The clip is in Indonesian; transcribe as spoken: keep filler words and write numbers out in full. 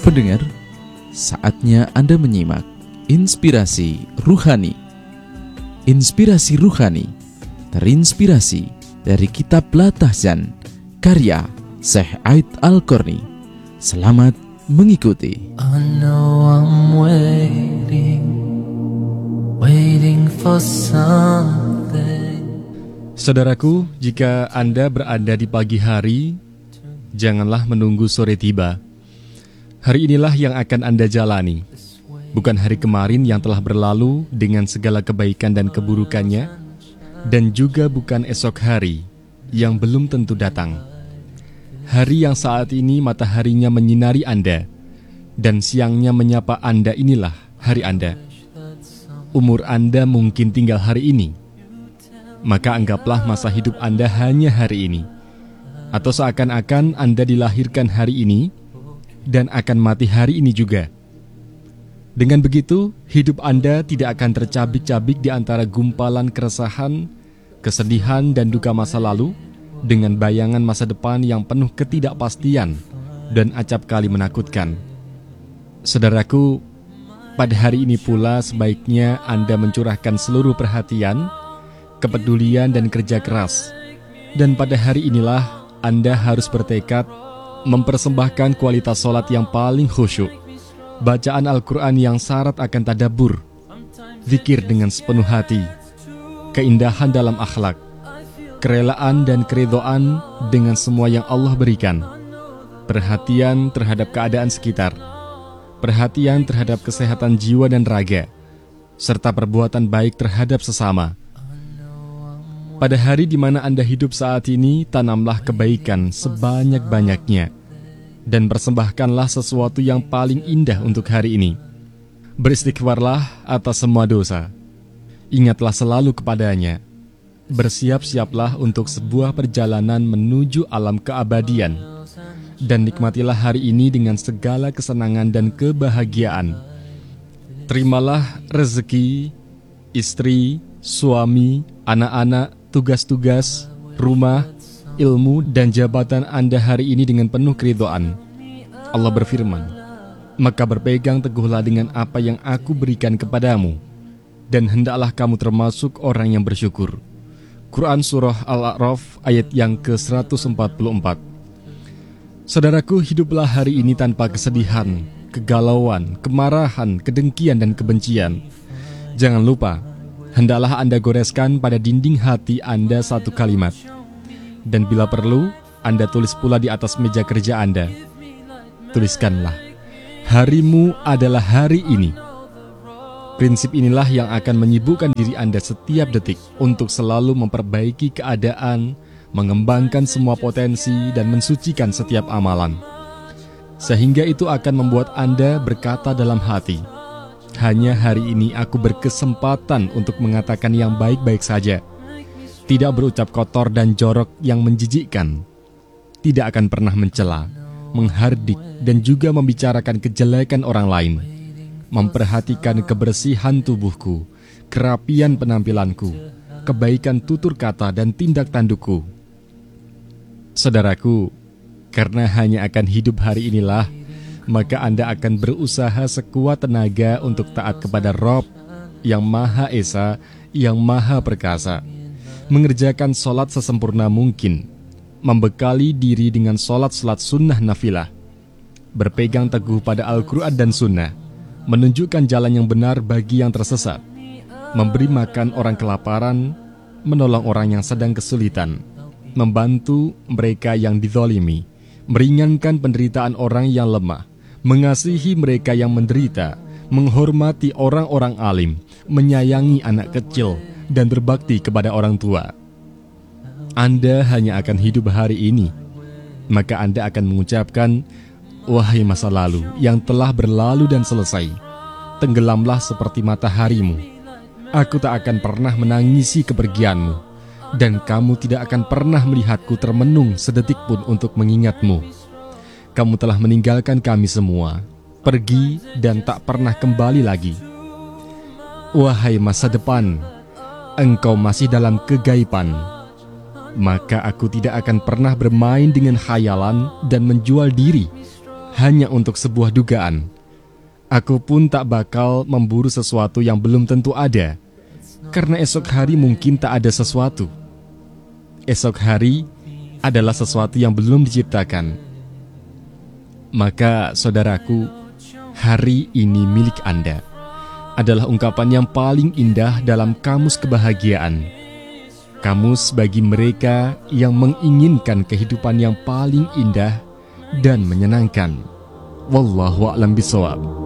Pendengar, saatnya Anda menyimak Inspirasi Ruhani. Inspirasi Ruhani terinspirasi dari kitab Latahjan karya Syekh Aid Al-Qarni. Selamat mengikuti. I know I'm waiting, waiting for something. Saudaraku, jika Anda berada di pagi hari, janganlah menunggu sore tiba. Hari inilah yang akan Anda jalani, bukan hari kemarin yang telah berlalu dengan segala kebaikan dan keburukannya, dan juga bukan esok hari yang belum tentu datang. Hari yang saat ini mataharinya menyinari Anda, dan siangnya menyapa Anda, inilah hari Anda. Umur Anda mungkin tinggal hari ini, maka anggaplah masa hidup Anda hanya hari ini, atau seakan-akan Anda dilahirkan hari ini dan akan mati hari ini juga. Dengan begitu, hidup Anda tidak akan tercabik-cabik di antara gumpalan keresahan, kesedihan, dan duka masa lalu, dengan bayangan masa depan yang penuh ketidakpastian dan acap kali menakutkan. Saudaraku, pada hari ini pula sebaiknya Anda mencurahkan seluruh perhatian, kepedulian, dan kerja keras. Dan pada hari inilah Anda harus bertekad mempersembahkan kualitas solat yang paling khusyuk, bacaan Al-Quran yang syarat akan tadabbur, zikir dengan sepenuh hati, keindahan dalam akhlak, kerelaan dan keridhaan dengan semua yang Allah berikan, perhatian terhadap keadaan sekitar, perhatian terhadap kesehatan jiwa dan raga, serta perbuatan baik terhadap sesama. Pada hari di mana Anda hidup saat ini, tanamlah kebaikan sebanyak-banyaknya dan persembahkanlah sesuatu yang paling indah untuk hari ini. Beristighfarlah atas semua dosa. Ingatlah selalu kepadanya. Bersiap-siaplah untuk sebuah perjalanan menuju alam keabadian. Dan nikmatilah hari ini dengan segala kesenangan dan kebahagiaan. Terimalah rezeki, istri, suami, anak-anak, tugas-tugas, rumah, ilmu, dan jabatan Anda hari ini dengan penuh keridhaan. Allah berfirman, maka berpegang teguhlah dengan apa yang aku berikan kepadamu, dan hendaklah kamu termasuk orang yang bersyukur. Quran Surah Al-A'raf ayat yang ke seratus empat puluh empat. Saudaraku, hiduplah hari ini tanpa kesedihan, kegalauan, kemarahan, kedengkian, dan kebencian. Jangan lupa, hendaklah Anda goreskan pada dinding hati Anda satu kalimat. Dan bila perlu, Anda tulis pula di atas meja kerja Anda. Tuliskanlah, harimu adalah hari ini. Prinsip inilah yang akan menyibukkan diri Anda setiap detik untuk selalu memperbaiki keadaan, mengembangkan semua potensi, dan mensucikan setiap amalan. Sehingga itu akan membuat Anda berkata dalam hati, hanya hari ini aku berkesempatan untuk mengatakan yang baik-baik saja. Tidak berucap kotor dan jorok yang menjijikkan. Tidak akan pernah mencela, menghardik, dan juga membicarakan kejelekan orang lain. Memperhatikan kebersihan tubuhku, kerapian penampilanku, kebaikan tutur kata dan tindak tandukku. Saudaraku, karena hanya akan hidup hari inilah, maka Anda akan berusaha sekuat tenaga untuk taat kepada Rabb yang Maha Esa, yang Maha Perkasa. Mengerjakan solat sesempurna mungkin, membekali diri dengan solat-solat sunnah nafilah, berpegang teguh pada Al-Quran dan sunnah, menunjukkan jalan yang benar bagi yang tersesat, memberi makan orang kelaparan, menolong orang yang sedang kesulitan, membantu mereka yang dizalimi, meringankan penderitaan orang yang lemah, mengasihi mereka yang menderita, menghormati orang-orang alim, menyayangi anak kecil, dan berbakti kepada orang tua. Anda hanya akan hidup hari ini, maka Anda akan mengucapkan, wahai masa lalu yang telah berlalu dan selesai, tenggelamlah seperti mataharimu. Aku tak akan pernah menangisi kepergianmu, dan kamu tidak akan pernah melihatku termenung sedetik pun untuk mengingatmu. Kamu telah meninggalkan kami semua, pergi dan tak pernah kembali lagi. Wahai masa depan, engkau masih dalam kegaiban. Maka aku tidak akan pernah bermain dengan khayalan dan menjual diri hanya untuk sebuah dugaan. Aku pun tak bakal memburu sesuatu yang belum tentu ada, karena esok hari mungkin tak ada sesuatu. Esok hari adalah sesuatu yang belum diciptakan. Maka saudaraku, hari ini milik Anda adalah ungkapan yang paling indah dalam kamus kebahagiaan. Kamus bagi mereka yang menginginkan kehidupan yang paling indah dan menyenangkan. Wallahu a'lam bishawab.